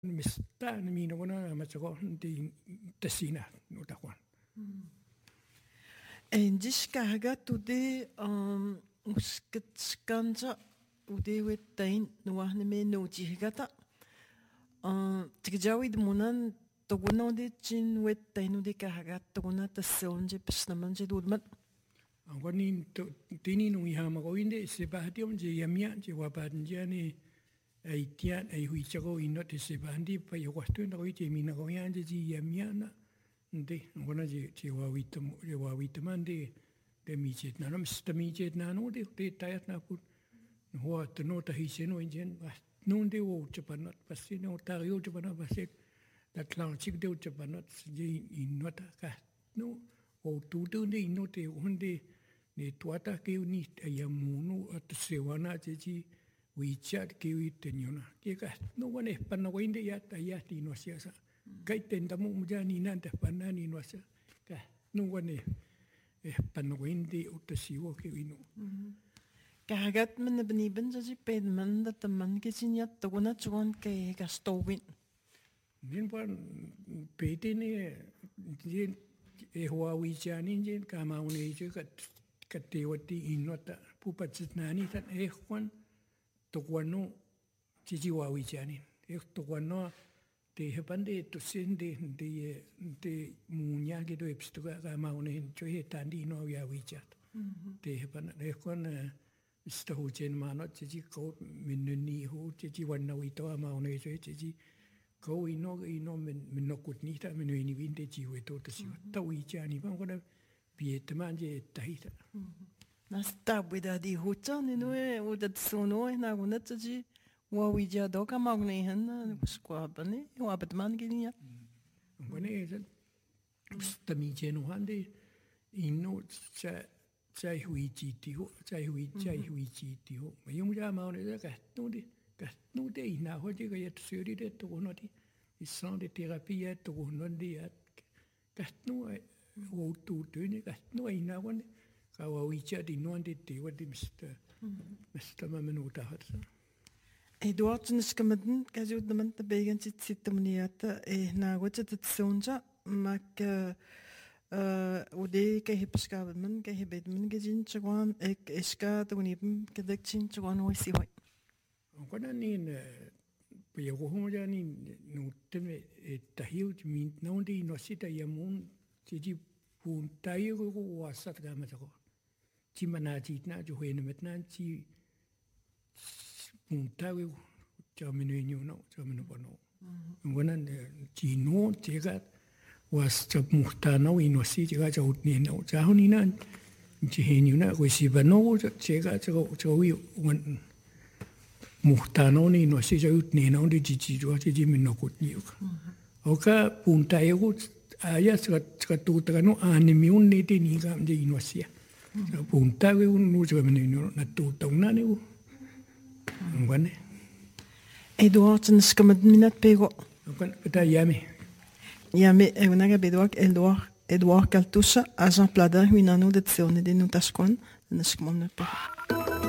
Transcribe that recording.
mista na mina wana matsago di tasina no takwan. En diskaga tude uskatskanta ude wetain nuahne me no jigata tgjawi dmunan toguna de chin wetain ude kaga toguna tasonje pesnamanje dudmat Angwani tini no iha magoinde se bahatiom je yamia je wapadnja ni aitian ai huichago ino te se bahandi pa yowastu na goite mina goyanje je yamia na de angwana je wawitam de mijet na no sta mijet na no de tayat na put ho to no ta hiseno injen no de wo chapanat pasino ta yo chapana paset la clown chik de chapanat je inota ka no o tu de no te onde ne tuata ke uni ya munu at sewana ji wichat ke wi tenyona ke ka no wane panna ko inde ya ta ya ti no sia sa kai tenda mu mujani nan ta panna ni no sa ka no wane panna ko inde ut siwo ke wi no kagat men bni ben ji ped man da man ke sinya toguna chuan ke ga stowin nin pan pete ne e hoa wichani jen ka maune je ka te wati inota pupatsit nani tan e kwan tokwano chichi wa wichani e tokwano te hepande to sende de munya ke do epstuga ka maune jo he tandi no ya wichat te hepan e kwan sta ho chen mano chichi ko minni ho chichi wanna wito maune jo chichi ko ino men no kutni ta men ni vinte chi we to si ta wi chani bang ko piet manje tahita na sta bida di hucha ni no e o da sono na guna tji wa wi ja do ka magne han skwa bane wa bet man ginia bane sta mi cheno hande ino chai hui chi ti ho chai hui chi ti ho yum ja ma ne ka no di nu de ina ho de ya tsuri de to no di isan de terapia to no di at nu o tu ni nu ina wan ka wa wicha di no de te wa di mista ma minuta hat Eduard niskameden ka jo de man te begen sit moniata e na gocha te sonja mak o de ke hipaska men ke hebed men gejin chwan ek eska to ni ke dek chin chwan o si hoi Kona ni pe yo ho ya ni no teme tahiu min no di no sita ya mun ji punta yo go wasat ga ma ko ji mana ji na jo he ne metna ji punta yo jo minu no jo minu bono ngona ji no je ga was jo muhta no ino si je ga jo ni no ja ho ni na ji he ni na ko si ba no je ga jo wi muhtano ni no se jaut ni no de ji jo ji min no kut ni oka punta ego aya ska tu tra no animi un ni de ni ga de inosia punta we un no jo min no na tu to na ne ngwane Eduard niskameden minat pego okan peta yami e unaga bedwak Eduard Kaltusha agent plada winano de tsone de notaskon niskamon pe